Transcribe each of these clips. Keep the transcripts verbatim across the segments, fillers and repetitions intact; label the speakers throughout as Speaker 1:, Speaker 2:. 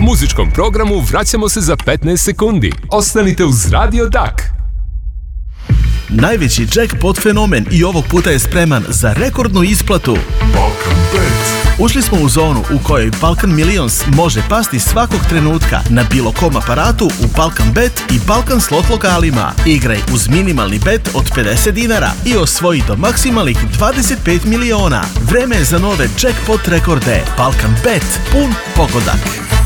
Speaker 1: muzičkom programu vraćamo se za petnaest sekundi. Ostanite uz Radio Dak.
Speaker 2: Najveći jackpot fenomen i ovog puta je spreman za rekordnu isplatu.
Speaker 3: Balkan Bet.
Speaker 2: Ušli smo u zonu u kojoj Balkan Millions može pasti svakog trenutka na bilo kom aparatu u Balkan Bet i Balkan slot lokalima. Igraj uz minimalni bet od pedeset dinara i osvoji do maksimalnih dvadeset pet miliona. Vreme je za nove jackpot rekorde. Balkan Bet, pun pogodak.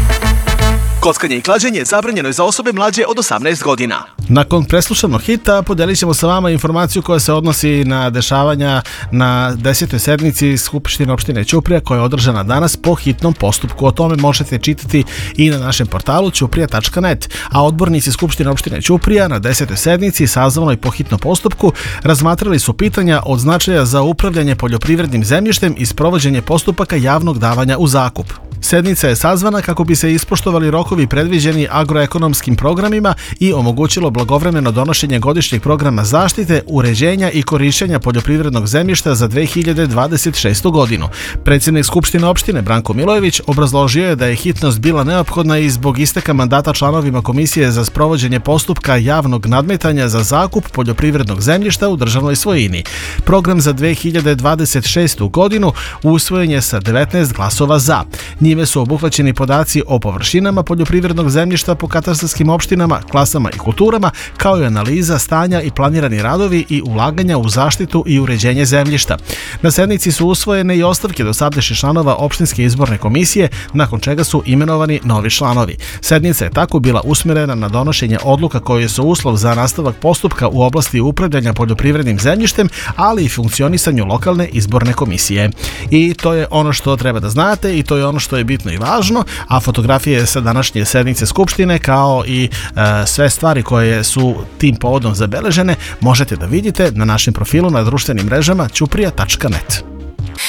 Speaker 2: Kockanje i klađenje zabranjeno je za osobe mlađe od osamnaest godina. Nakon preslušanog hita podelit ćemo sa vama informaciju koja se odnosi na dešavanja na desetoj sednici Skupštine opštine Ćuprija koja je održana danas po hitnom postupku. O tome možete čitati i na našem portalu ćuprija tačka net. A odbornici Skupštine opštine Ćuprija na desetoj sednici sazvanoj po hitnom postupku razmatrali su pitanja od značaja za upravljanje poljoprivrednim zemljištem i sprovođenje postupaka javnog davanja u zakup. Sednica je sazvana kako bi se ispoštovali rokovi predviđeni agroekonomskim programima i omogućilo blagovremeno donošenje godišnjeg programa zaštite, uređenja i korišćenja poljoprivrednog zemljišta za dve hiljade dvadeset šestu godinu. Predsjednik Skupštine opštine Branko Milojević obrazložio je da je hitnost bila neophodna i zbog isteka mandata članovima Komisije za sprovođenje postupka javnog nadmetanja za zakup poljoprivrednog zemljišta u državnoj svojini. Program za dve hiljade dvadeset šestu godinu usvojen je sa devetnaest glasova za. Njime su obuhvaćeni podaci o površinama poljoprivrednog zemljišta po katastarskim opštinama, klasama i kulturama, kao i analiza stanja i planirani radovi i ulaganja u zaštitu i uređenje zemljišta. Na sednici su usvojene i ostavke dosadašnjih članova opštinske izborne komisije, nakon čega su imenovani novi članovi. Sednica je tako bila usmjerena na donošenje odluka koje su uslov za nastavak postupka u oblasti upravljanja poljoprivrednim zemljištem, ali i funkcionisanju lokalne izborne komisije. I to je ono što treba da znate i to je ono što je bitno i važno, a fotografije sa današnje sednice Skupštine kao i e, sve stvari koje su tim povodom zabeležene možete da vidite na našem profilu na društvenim mrežama ćuprija tačka net.